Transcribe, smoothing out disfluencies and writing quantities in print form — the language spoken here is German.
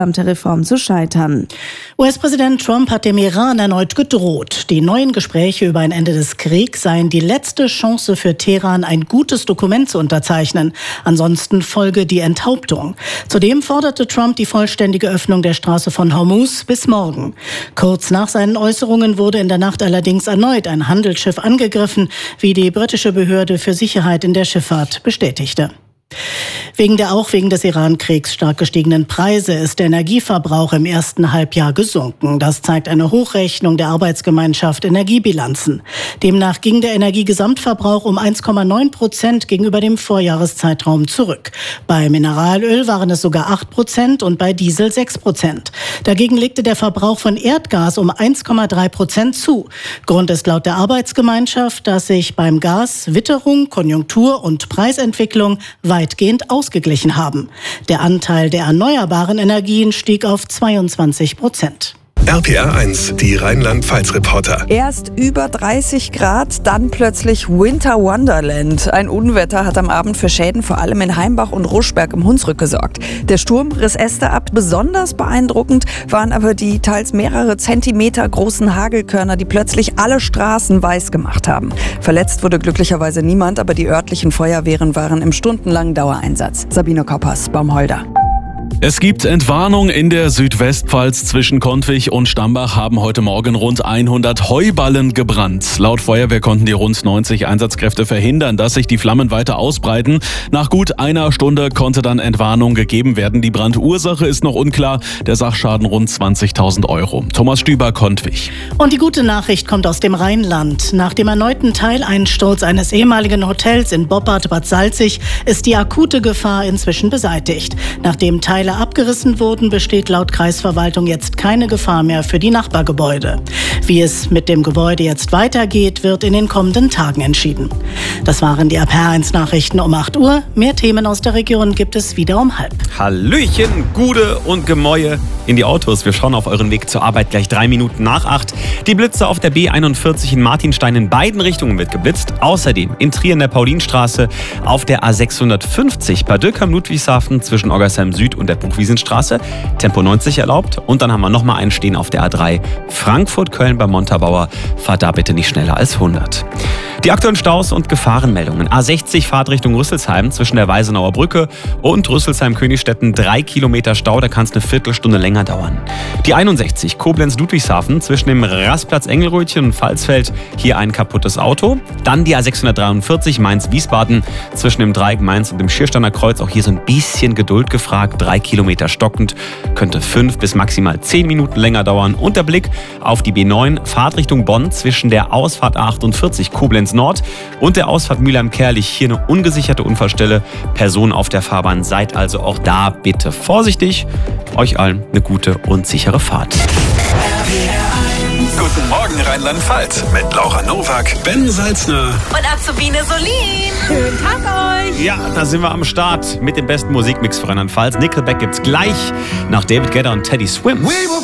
Reform zu scheitern. US-Präsident Trump hat dem Iran erneut gedroht. Die neuen Gespräche über ein Ende des Kriegs seien die letzte Chance für Teheran, ein gutes Dokument zu unterzeichnen. Ansonsten folge die Enthauptung. Zudem forderte Trump die vollständige Öffnung der Straße von Hormuz bis morgen. Kurz nach seinen Äußerungen wurde in der Nacht allerdings erneut ein Handelsschiff angegriffen, wie die britische Behörde für Sicherheit in der Schifffahrt bestätigte. Wegen des Iran-Kriegs stark gestiegenen Preise ist der Energieverbrauch im ersten Halbjahr gesunken. Das zeigt eine Hochrechnung der Arbeitsgemeinschaft Energiebilanzen. Demnach ging der Energiegesamtverbrauch um 1,9% gegenüber dem Vorjahreszeitraum zurück. Bei Mineralöl waren es sogar 8% und bei Diesel 6%. Dagegen legte der Verbrauch von Erdgas um 1,3% zu. Grund ist laut der Arbeitsgemeinschaft, dass sich beim Gas Witterung, Konjunktur und Preisentwicklung weitgehend ausgeglichen haben. Der Anteil der erneuerbaren Energien stieg auf 22%. RPR 1, die Rheinland-Pfalz-Reporter. Erst über 30 Grad, dann plötzlich Winter Wonderland. Ein Unwetter hat am Abend für Schäden vor allem in Heimbach und Ruschberg im Hunsrück gesorgt. Der Sturm riss Äste ab. Besonders beeindruckend waren aber die teils mehrere Zentimeter großen Hagelkörner, die plötzlich alle Straßen weiß gemacht haben. Verletzt wurde glücklicherweise niemand, aber die örtlichen Feuerwehren waren im stundenlangen Dauereinsatz. Sabine Koppers, Baumholder. Es gibt Entwarnung in der Südwestpfalz. Zwischen Kontwig und Stambach haben heute Morgen rund 100 Heuballen gebrannt. Laut Feuerwehr konnten die rund 90 Einsatzkräfte verhindern, dass sich die Flammen weiter ausbreiten. Nach gut einer Stunde konnte dann Entwarnung gegeben werden. Die Brandursache ist noch unklar. Der Sachschaden rund 20.000 Euro. Thomas Stüber, Kontwig. Und die gute Nachricht kommt aus dem Rheinland. Nach dem erneuten Teileinsturz eines ehemaligen Hotels in Boppard-Bad Salzig ist die akute Gefahr inzwischen beseitigt. Nachdem Teile abgerissen wurden, besteht laut Kreisverwaltung jetzt keine Gefahr mehr für die Nachbargebäude. Wie es mit dem Gebäude jetzt weitergeht, wird in den kommenden Tagen entschieden. Das waren die RPR 1 Nachrichten um 8 Uhr. Mehr Themen aus der Region gibt es wieder um 12:30. Hallöchen, Gude und Gemäue in die Autos. Wir schauen auf euren Weg zur Arbeit gleich 3 Minuten nach 8. Die Blitze auf der B41 in Martinstein in beiden Richtungen wird geblitzt. Außerdem in Trier in der Paulinstraße, auf der A650 bei Dürkheim-Ludwigshafen zwischen Oggersheim Süd und der Buchwiesenstraße. Tempo 90 erlaubt. Und dann haben wir nochmal einen stehen auf der A3 Frankfurt-Köln bei Montabaur. Fahrt da bitte nicht schneller als 100. Die aktuellen Staus und Gefahrenmeldungen. A60 Fahrtrichtung Rüsselsheim zwischen der Weisenauer Brücke und Rüsselsheim-Königstetten 3 Kilometer Stau. Da kann es eine Viertelstunde länger dauern. Die 61 Koblenz-Ludwigshafen zwischen dem Rastplatz Engelrötchen und Pfalzfeld. Hier ein kaputtes Auto. Dann die A643 Mainz-Wiesbaden zwischen dem Dreieck Mainz und dem Schiersteiner Kreuz. Auch hier so ein bisschen Geduld gefragt. 3 Kilometer stockend. Könnte 5 bis maximal 10 Minuten länger dauern. Und der Blick auf die B9 Fahrtrichtung Bonn zwischen der Ausfahrt A48 Koblenz Nord und der Ausfahrt Mülheim-Kerlich. Hier eine ungesicherte Unfallstelle. Personen auf der Fahrbahn, seid also auch da bitte vorsichtig. Euch allen eine gute und sichere Fahrt. Guten Morgen Rheinland-Pfalz mit Laura Nowak, Ben Salzner und Azubine Solin. Schönen Tag euch. Ja, da sind wir am Start mit dem besten Musikmix für Rheinland-Pfalz. Nickelback gibt's gleich nach David Guetta und Teddy Swims.